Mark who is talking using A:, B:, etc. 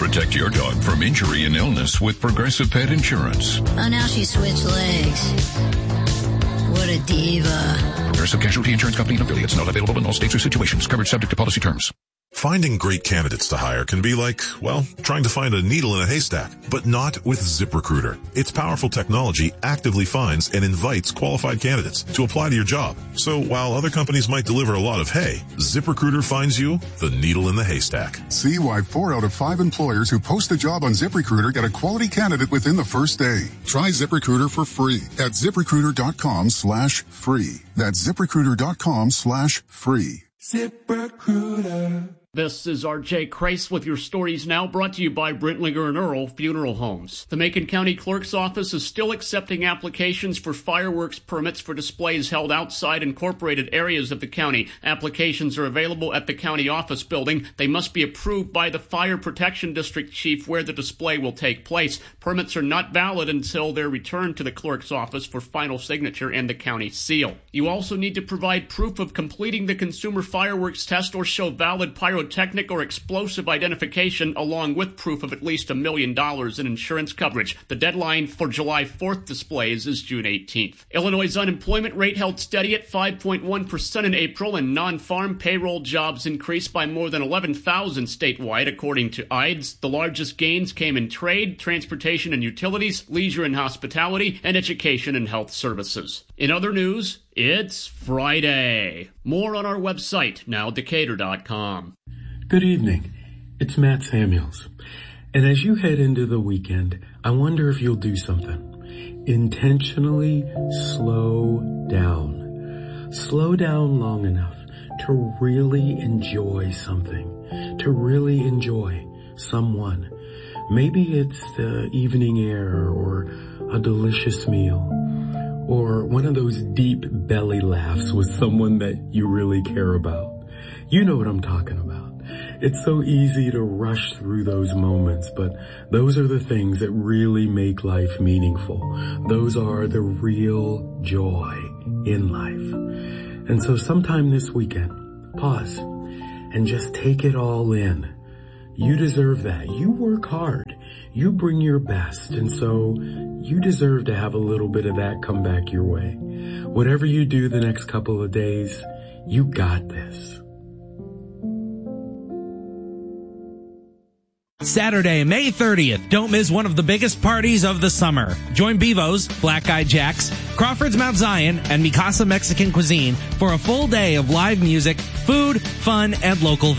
A: Protect your dog from injury and illness with Progressive Pet Insurance.
B: Oh, now she switched legs. What a diva.
A: Progressive Casualty Insurance Company and affiliates. Not available in all states or situations. Coverage subject to policy terms.
C: Finding great candidates to hire can be like, well, trying to find a needle in a haystack, but not with ZipRecruiter. Its powerful technology actively finds and invites qualified candidates to apply to your job. So while other companies might deliver a lot of hay, ZipRecruiter finds you the needle in the haystack.
D: See why 4 out of 5 employers who post a job on ZipRecruiter get a quality candidate within the first day. Try ZipRecruiter for free at ZipRecruiter.com/free. That's ZipRecruiter.com/free.
E: ZipRecruiter. This is R.J. Kreis with your stories now, brought to you by Brentlinger and Earl Funeral Homes. The Macon County Clerk's Office is still accepting applications for fireworks permits for displays held outside incorporated areas of the county. Applications are available at the county office building. They must be approved by the Fire Protection District Chief where the display will take place. Permits are not valid until they're returned to the clerk's office for final signature and the county seal. You also need to provide proof of completing the consumer fireworks test or show valid pyrotechnic or explosive identification along with proof of at least $1 million in insurance coverage. The deadline for July 4th displays is June 18th. Illinois' unemployment rate held steady at 5.1% in April, and non-farm payroll jobs increased by more than 11,000 statewide, according to IDES. The largest gains came in trade, transportation and utilities, leisure and hospitality, and education and health services. In other news, it's Friday. More on our website, nowdecatur.com.
F: Good evening. It's Matt Samuels. And as you head into the weekend, I wonder if you'll do something. Intentionally slow down. Slow down long enough to really enjoy something, to really enjoy someone. Maybe it's the evening air or a delicious meal or one of those deep belly laughs with someone that you really care about. You know what I'm talking about. It's so easy to rush through those moments, but those are the things that really make life meaningful. Those are the real joy in life. And so sometime this weekend, pause and just take it all in. You deserve that. You work hard. You bring your best. And so you deserve to have a little bit of that come back your way. Whatever you do the next couple of days, you got this.
G: Saturday, May 30th. Don't miss one of the biggest parties of the summer. Join Bevo's, Black Eyed Jacks, Crawford's Mount Zion, and Mikasa Mexican Cuisine for a full day of live music, food, fun, and local